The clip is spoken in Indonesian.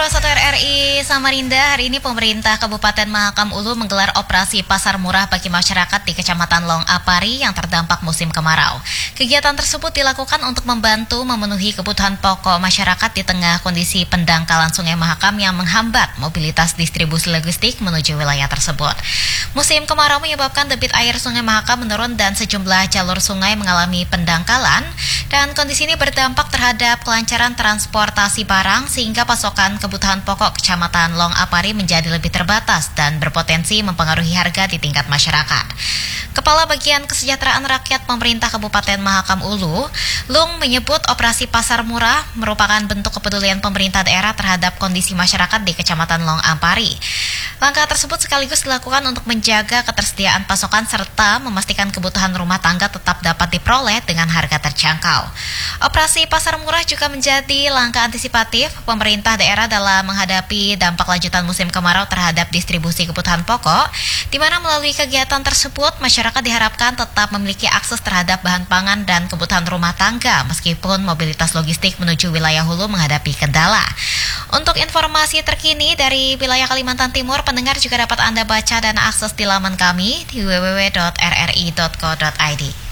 Sahabat satu RRI Samarinda, hari ini pemerintah Kabupaten Mahakam Ulu menggelar operasi pasar murah bagi masyarakat di Kecamatan Long Apari yang terdampak musim kemarau. Kegiatan tersebut dilakukan untuk membantu memenuhi kebutuhan pokok masyarakat di tengah kondisi pendangkalan Sungai Mahakam yang menghambat mobilitas distribusi logistik menuju wilayah tersebut. Musim kemarau menyebabkan debit air Sungai Mahakam menurun dan sejumlah jalur sungai mengalami pendangkalan, dan kondisi ini berdampak terhadap kelancaran transportasi barang sehingga pasokan kebutuhan pokok Kecamatan Long Apari menjadi lebih terbatas dan berpotensi mempengaruhi harga di tingkat masyarakat. Kepala Bagian Kesejahteraan Rakyat Pemerintah Kabupaten Mahakam Ulu, Lung, menyebut operasi pasar murah merupakan bentuk kepedulian pemerintah daerah terhadap kondisi masyarakat di Kecamatan Long Apari. Langkah tersebut sekaligus dilakukan untuk menjaga ketersediaan pasokan serta memastikan kebutuhan rumah tangga tetap dapat diperoleh dengan harga terjangkau. Operasi pasar murah juga menjadi langkah antisipatif pemerintah daerah dalam menghadapi dampak lanjutan musim kemarau terhadap distribusi kebutuhan pokok, di mana melalui kegiatan tersebut masyarakat diharapkan tetap memiliki akses terhadap bahan pangan dan kebutuhan rumah tangga meskipun mobilitas logistik menuju wilayah hulu menghadapi kendala. Untuk informasi terkini dari wilayah Kalimantan Timur, pendengar juga dapat Anda baca dan akses di laman kami di www.rri.co.id.